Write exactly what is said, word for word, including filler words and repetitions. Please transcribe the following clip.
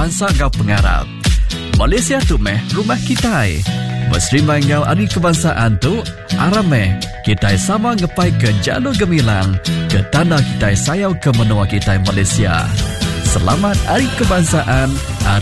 bangsa ngau pengarap. Malaysia tu meh rumah kita. Berserimai ngau hari kebangsaan tu, arameh kita sama ngepai ke jalur gemilang, ke tanah kita sayau ke menua kita Malaysia. Selamat Hari Kebangsaan.